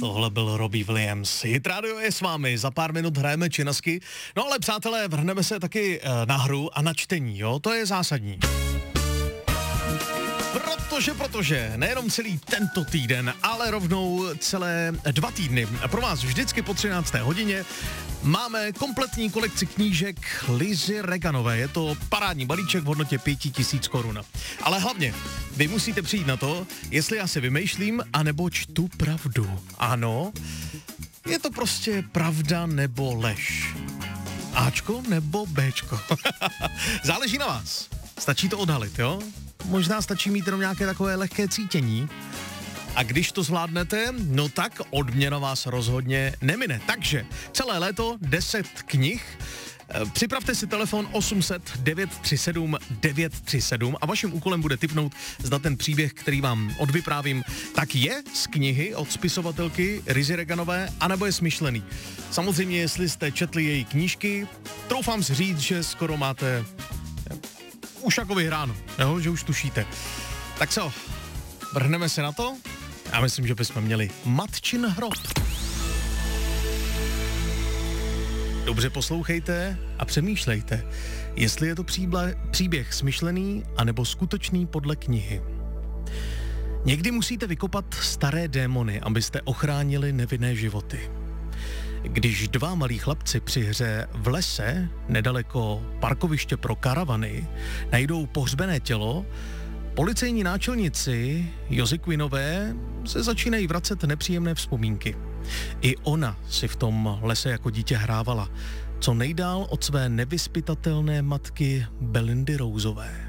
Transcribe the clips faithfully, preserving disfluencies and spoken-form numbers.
Tohle byl Robbie Williams. Hit Radio je s vámi, za pár minut hrajeme činasky. No ale přátelé, vrhneme se taky na hru a na čtení, jo, to je zásadní. Protože, protože, nejenom celý tento týden, ale rovnou celé dva týdny. Pro vás vždycky po třinácté hodině máme kompletní kolekci knížek Lizy Reganové. Je to parádní balíček v hodnotě pět tisíc korun. Ale hlavně, vy musíte přijít na to, jestli já si vymýšlím, anebo čtu pravdu. Ano, je to prostě pravda nebo lež. Ačko nebo Bčko. Záleží na vás. Stačí to odhalit, jo? Možná stačí mít jenom nějaké takové lehké cítění. A když to zvládnete, no tak odměna vás rozhodně nemine. Takže celé léto deset knih. Připravte si telefon osm set devět tři sedm devět tři sedm a vaším úkolem bude tipnout, zda ten příběh, který vám odvyprávím, tak je z knihy od spisovatelky Lizy Reganové, anebo je smyšlený. Samozřejmě, jestli jste četli její knížky, troufám si říct, že skoro máte už jako vyhráno, jo? Že už tušíte. Tak co, vrhneme se na to? Já myslím, že bychom měli matčin hrob. Dobře poslouchejte a přemýšlejte, jestli je to příble, příběh smyšlený anebo skutečný podle knihy. Někdy musíte vykopat staré démony, abyste ochránili nevinné životy. Když dva malí chlapci při hře v lese, nedaleko parkoviště pro karavany, najdou pohřbené tělo, policejní náčelnici Jozy Quinnové se začínají vracet nepříjemné vzpomínky. I ona si v tom lese jako dítě hrávala, co nejdál od své nevyzpytatelné matky Belindy Roseové.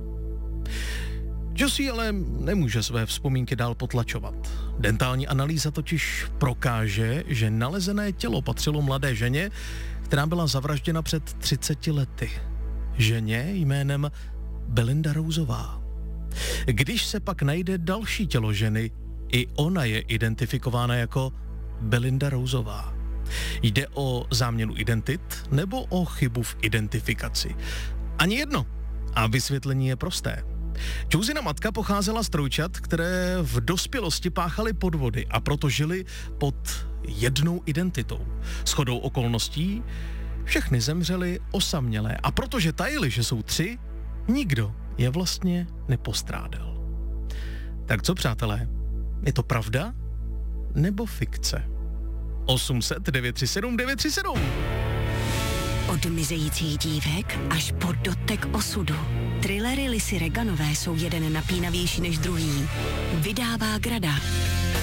Josie ale nemůže své vzpomínky dál potlačovat. Dentální analýza totiž prokáže, že nalezené tělo patřilo mladé ženě, která byla zavražděna před třiceti lety. Ženě jménem Belinda Roseová. Když se pak najde další tělo ženy, i ona je identifikována jako Belinda Roseová. Jde o záměnu identit nebo o chybu v identifikaci? Ani jedno. A vysvětlení je prosté. Josina matka pocházela z trojčat, které v dospělosti páchaly podvody a proto žili pod jednou identitou. Shodou okolností všechny zemřely osamělé a protože tajili, že jsou tři, nikdo je vlastně nepostrádal. Tak co, přátelé? Je to pravda nebo fikce? osm set devět tři sedm devět tři sedm. Od mizejících dívek až po dotek osudu. Thrillery Lizy Reganové jsou jeden napínavější než druhý. Vydává Grada.